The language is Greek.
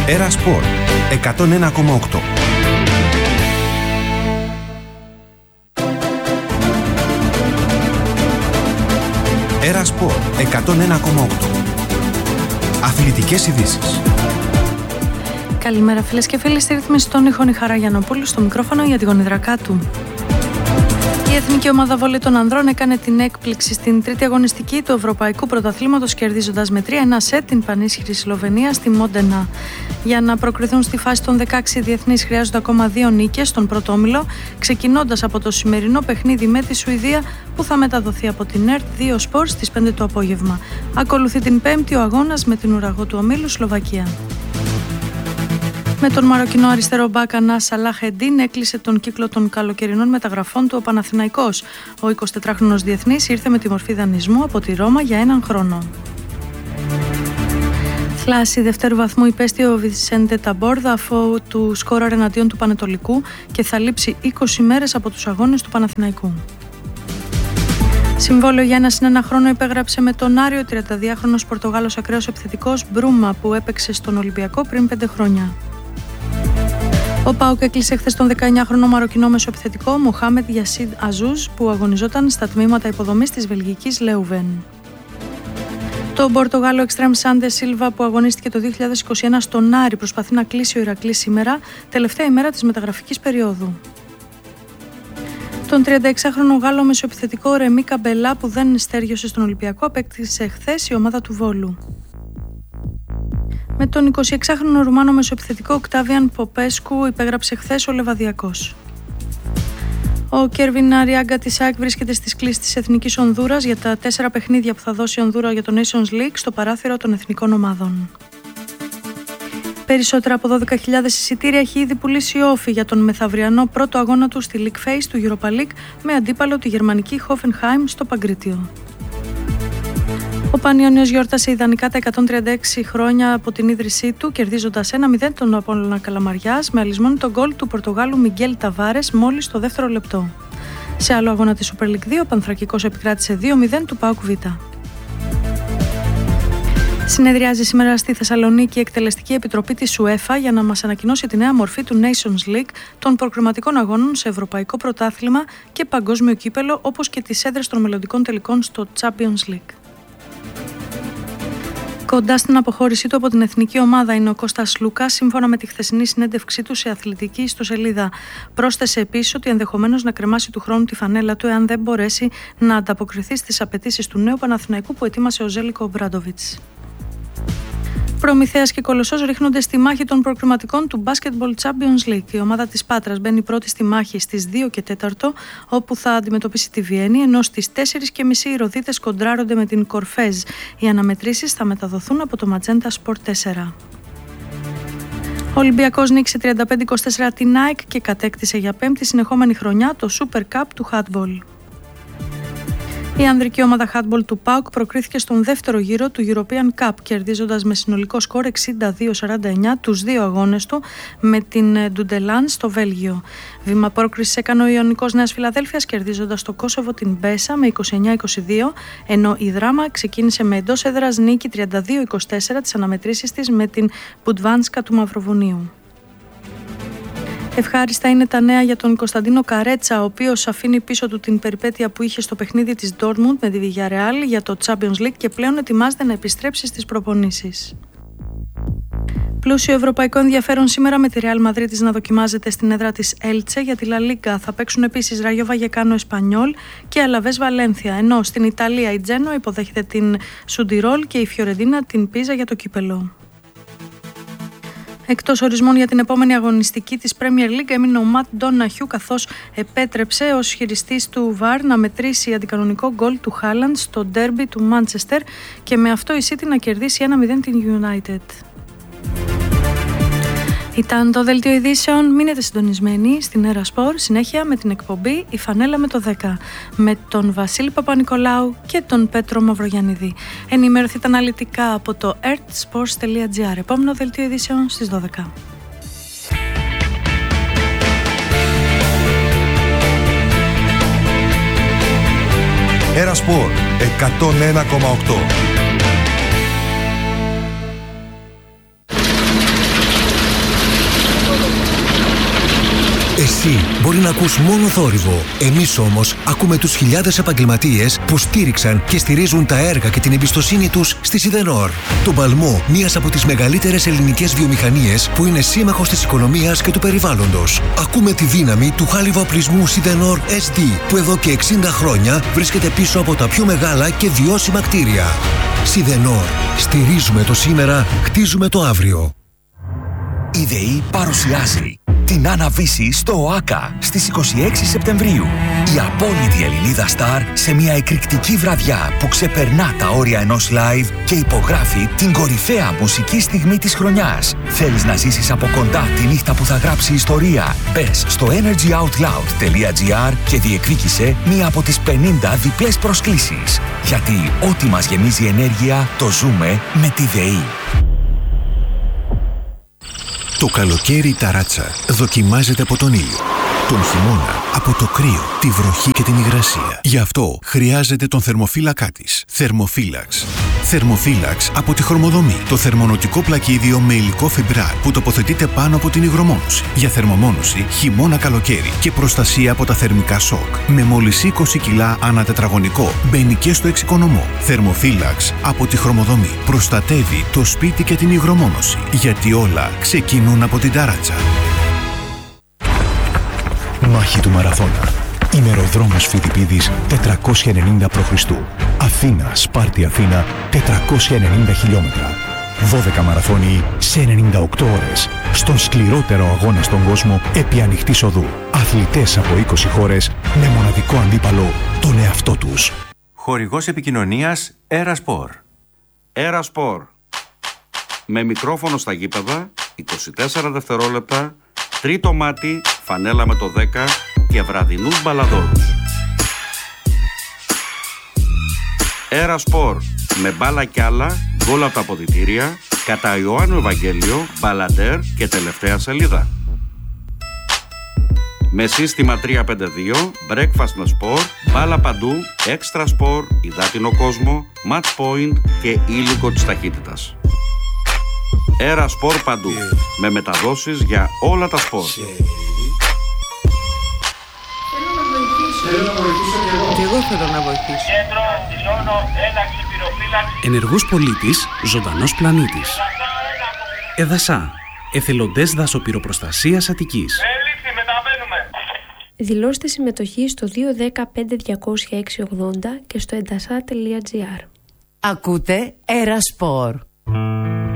Έρα Σπορ 101,8. Έρα Σπορ 101,8. Αθλητικές ειδήσεις. Καλημέρα φίλες και φίλοι, στη ρύθμιση των ήχων η Χαρά Γιαννοπούλου, στο μικρόφωνο για τη γονιδρακά του. Η Εθνική Ομάδα Βόλεϊ των Ανδρών έκανε την έκπληξη στην τρίτη αγωνιστική του Ευρωπαϊκού Πρωταθλήματος, κερδίζοντας με 3-1 σετ την πανίσχυρη Σλοβενία στη Μόντενα. Για να προκριθούν στη φάση των 16 διεθνείς χρειάζονται ακόμα 2 νίκες στον πρώτο όμιλο, ξεκινώντας από το σημερινό παιχνίδι με τη Σουηδία που θα μεταδοθεί από την ΕΡΤ 2 Sport στις 5 το απόγευμα. Ακολουθεί την Πέμπτη ο αγώνας με την ουραγό του ομίλου Σλοβακία. Με τον Μαροκινό αριστερό μπακ Ανάς Σαλάχ Εντίν έκλεισε τον κύκλο των καλοκαιρινών μεταγραφών του ο Παναθηναϊκός. Ο 24χρονος διεθνής ήρθε με τη μορφή δανεισμού από τη Ρώμα για 1 χρόνο. Θλάση δευτέρου βαθμού υπέστη ο Βισέντε Ταμπόρδα αφού του σκόραρε εναντίον του Πανετολικού και θα λείψει 20 μέρες από τους αγώνες του Παναθηναϊκού. Συμβόλαιο για 1 χρόνο υπέγραψε με τον Άριο 32χρονος Πορτογάλος ακραίος επιθετικός Μπρούμα που έπαιξε στον Ολυμπιακό πριν 5 χρόνια. Ο ΠΑΟΚ έκλεισε χθες τον 19χρονο Μαροκινό μεσοεπιθετικό Μοχάμετ Γιασίντ Αζούζ που αγωνιζόταν στα τμήματα υποδομής της βελγικής Λέουβεν. Το Πορτογάλο Εξτρέμ Σάντε Σίλβα που αγωνίστηκε το 2021 στον Άρη προσπαθεί να κλείσει ο Ηρακλής σήμερα, τελευταία ημέρα της μεταγραφικής περίοδου. Τον 36χρονο Γάλλο μεσοεπιθετικό Ρεμί Καμπελά που δεν στέργιωσε στον Ολυμπιακό απέκτησε χθες η ομάδα του Βόλου. Με τον 26χρονο Ρουμάνο μεσοεπιθετικό Οκτάβιαν Ποπέσκου υπέγραψε χθες ο Λεβαδιακός. Ο Κέρβιν Αριάγκα της ΑΕΚ βρίσκεται στις κλήσεις της Εθνικής Ονδούρας για τα 4 παιχνίδια που θα δώσει η Ονδούρα για το Nations League στο παράθυρο των εθνικών ομάδων. Περισσότερα από 12.000 εισιτήρια έχει ήδη πουλήσει ο Όφι για τον μεθαυριανό πρώτο αγώνα του στη League Phase του Europa League με αντίπαλο τη γερμανική Hoffenheim στο Παγκρίτιο. Ο Πανιώνιος γιόρτασε ιδανικά τα 136 χρόνια από την ίδρυσή του, κερδίζοντας 1-0 τον Απόλλωνα Καλαμαριάς με αλυσμόνι τον γκολ του Πορτογάλου Μιγγέλ Ταβάρες μόλις στο δεύτερο λεπτό. Σε άλλο αγώνα της Super League 2, ο Πανθρακικός επικράτησε 2-0 του ΠΑΟΚ Β. Συνεδριάζει σήμερα στη Θεσσαλονίκη η Εκτελεστική Επιτροπή της UEFA για να μας ανακοινώσει τη νέα μορφή του Nations League, των προκριματικών αγώνων σε Ευρωπαϊκό Πρωτάθλημα και Παγκόσμιο Κύπελο, όπως και τις έδρες των μελλοντικών τελικών στο Champions League. Κοντά στην αποχώρησή του από την εθνική ομάδα είναι ο Κώστας Λούκας, σύμφωνα με τη χθεσινή συνέντευξή του σε αθλητική ιστοσελίδα. Πρόσθεσε επίσης ότι ενδεχομένως να κρεμάσει του χρόνου τη φανέλα του εάν δεν μπορέσει να ανταποκριθεί στις απαιτήσεις του νέου Παναθηναϊκού που ετοίμασε ο Ζέλικο Ομπράντοβιτς. Προμηθέας και Κολοσσός ρίχνονται στη μάχη των προκριματικών του Basketball Champions League. Η ομάδα της Πάτρας μπαίνει πρώτη στη μάχη στις 2 και 4, όπου θα αντιμετωπίσει τη Βιέννη, ενώ στις 4.30 οι Ροδίτες κοντράρονται με την Κορφέζ. Οι αναμετρήσεις θα μεταδοθούν από το Magenta Sport 4. Ο Ολυμπιακός νίκησε 35-24 την ΑΕΚ και κατέκτησε για 5η συνεχόμενη χρονιά το Super Cup του Handball. Η ανδρική ομάδα handball του ΠΑΟΚ προκρίθηκε στον δεύτερο γύρο του European Cup, κερδίζοντας με συνολικό σκορ 62-49 τους 2 αγώνες του με την Ντουντελάν στο Βέλγιο. Βήμα πρόκρισης έκανε ο Ιωνικός Νέας Φιλαδέλφειας, κερδίζοντας το Κόσοβο την Μπέσα με 29-22, ενώ η Δράμα ξεκίνησε με εντός έδρας νίκη 32-24 τις αναμετρήσεις της με την Μπουντβάνσκα του Μαυροβουνίου. Ευχάριστα είναι τα νέα για τον Κωνσταντίνο Καρέτσα, ο οποίος αφήνει πίσω του την περιπέτεια που είχε στο παιχνίδι της Ντόρτμουντ με τη Villarreal για το Champions League και πλέον ετοιμάζεται να επιστρέψει στις προπονήσεις. Πλούσιο ευρωπαϊκό ενδιαφέρον σήμερα με τη Real Madrid να δοκιμάζεται στην έδρα της Έλτσε για τη La Liga. Θα παίξουν επίσης Rayo Vallecano Espanyol και Alaves Valencia, ενώ στην Ιταλία η Τζένοα υποδέχεται την Σουντιρόλ και η Φιωρεντίνα την Πίζα για το κύπελο. Εκτός ορισμών για την επόμενη αγωνιστική της Premier League έμεινε ο Ματ Ντόναχιου, καθώς επέτρεψε ως χειριστής του VAR να μετρήσει αντικανονικό γκολ του Χάλαντ στο ντέρμπι του Μάντσεστερ και με αυτό η City να κερδίσει 1-0 την United. Ήταν το δελτίο ειδήσεων. Μείνετε συντονισμένοι στην Έρα Σπορ, συνέχεια με την εκπομπή «Η Φανέλα με το 10» με τον Βασίλη Παπα-Νικολάου και τον Πέτρο Μαυρογιαννίδη. Ενημερωθείτε αναλυτικά από το earthsports.gr. Επόμενο δελτίο ειδήσεων στις 12. Έρα Σπορ 101,8. Εσύ μπορεί να ακούς μόνο θόρυβο. Εμείς όμως ακούμε τους χιλιάδες επαγγελματίες που στήριξαν και στηρίζουν τα έργα και την εμπιστοσύνη τους στη Σιδενόρ. Το παλμό, μίας από τις μεγαλύτερες ελληνικές βιομηχανίες που είναι σύμμαχος της οικονομίας και του περιβάλλοντος. Ακούμε τη δύναμη του χάλιβα-οπλισμού Σιδενόρ SD, που εδώ και 60 χρόνια βρίσκεται πίσω από τα πιο μεγάλα και βιώσιμα κτίρια. Σιδενόρ. Στηρίζουμε το σήμερα, χτίζουμε το αύριο. Η ΔΕΗ παρουσιάζει την Άννα-Βύση στο ΟΑΚΑ στις 26 Σεπτεμβρίου. Η απόλυτη Ελληνίδα στάρ σε μια εκρηκτική βραδιά που ξεπερνά τα όρια ενός live και υπογράφει την κορυφαία μουσική στιγμή της χρονιάς. Θέλεις να ζήσεις από κοντά τη νύχτα που θα γράψει ιστορία? Μπες στο energyoutloud.gr και διεκδίκησε μία από τις 50 διπλές προσκλήσεις. Γιατί ό,τι μας γεμίζει ενέργεια το ζούμε με τη ΔΕΗ. Το καλοκαίρι η ταράτσα δοκιμάζεται από τον ήλιο. Τον χειμώνα από το κρύο, τη βροχή και την υγρασία. Γι' αυτό χρειάζεται τον θερμοφύλακά της. Θερμοφύλαξ. Θερμοφύλαξ από τη Χρωμοδομή. Το θερμονοτικό πλακίδιο με υλικό φιμπράρ που τοποθετείται πάνω από την υγρομόνωση. Για θερμομόνωση χειμώνα-καλοκαίρι και προστασία από τα θερμικά σοκ. Με μόλις 20 κιλά ανά τετραγωνικό. Μπαίνει και στο εξοικονομό. Θερμοφύλαξ από τη Χρωμοδομή. Προστατεύει το σπίτι και την υγρομόνωση. Γιατί όλα ξεκινούν από την ταράτσα. Μάχη του Μαραθώνα. Ημεροδρόμος Φιδιπίδης 490 π.Χ. Αθήνα, Σπάρτη, Αθήνα 490 χιλιόμετρα. 12 μαραθώνιοι σε 98 ώρες. Στον σκληρότερο αγώνα στον κόσμο επί ανοιχτής οδού. Αθλητές από 20 χώρες με μοναδικό αντίπαλο τον εαυτό τους. Χορηγός επικοινωνίας Erasport. Erasport. Με μικρόφωνο στα γήπεδα, 24 δευτερόλεπτα, τρίτο μάτι, φανέλα με το 10 και βραδινούς μπαλαδόρους. Erasport. Με μπάλα κι άλλα, γκολ από τα αποδυτήρια, κατά Ιωάννου Ευαγγέλιο, μπαλαντέρ και τελευταία σελίδα. Με σύστημα 352, breakfast με sport, μπάλα παντού, extra sport, υδάτινο κόσμο, match point και ήλικο της ταχύτητας. Erasport παντού, με μεταδόσεις για όλα τα σπορ. Και εγώ θέλω να βοηθήσω. Κέντρο, δηλώνω ένταξη πυροφύλαξη. Ενεργός πολίτης, ζωντανός πλανήτης. Εδασά, εθελοντές δασοπυροπροστασίας Αττικής. Έληξη, μεταβαίνουμε. Δηλώστε συμμετοχή στο 210-5206-80 και στο endasa.gr. Ακούτε Erasport.